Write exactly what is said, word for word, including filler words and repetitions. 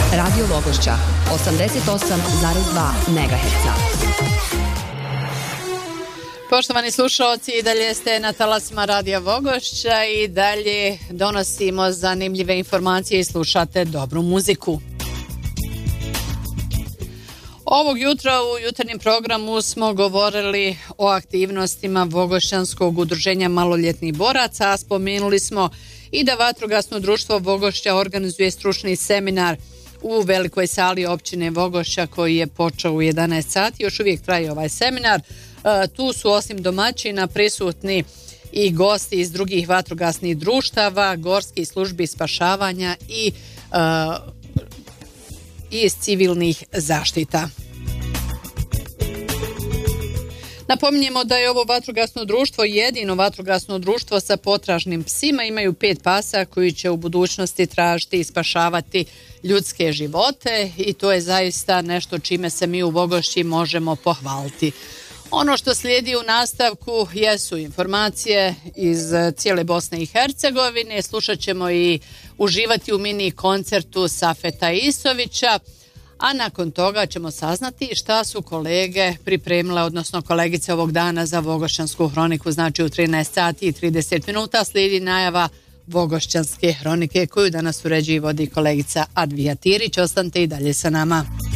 Radio Vogošća, osamdeset osam zarez dva megaherca. Poštovani slušalci, i dalje ste na talasima Radija Vogošća i dalje donosimo zanimljive informacije i slušate dobru muziku. Ovog jutra u jutarnjem programu smo govorili o aktivnostima Vogošćanskog udruženja maloljetnih boraca, a spomenuli smo i da Vatrogasno društvo Vogošća organizuje stručni seminar u velikoj sali općine Vogošća koji je počeo u jedanaest sati. Još uvijek traje ovaj seminar. E, tu su osim domaćina prisutni i gosti iz drugih vatrogasnih društava, gorskih službi spašavanja i e, iz civilnih zaštita. Napominjemo da je ovo vatrogasno društvo jedino vatrogasno društvo sa potražnim psima. Imaju pet pasa koji će u budućnosti tražiti i spašavati ljudske živote i to je zaista nešto čime se mi u Vogošći možemo pohvaliti. Ono što slijedi u nastavku jesu informacije iz cijele Bosne i Hercegovine. Slušat ćemo i uživati u mini koncertu Safeta Isovića, a nakon toga ćemo saznati šta su kolege pripremile, odnosno kolegice ovog dana za Vogošćansku hroniku. Znači u trinaest sati i trideset minuta slijedi najava Vogošćanske hronike koju danas uređuje i vodi kolegica Advija Tirić. Ostanite i dalje sa nama.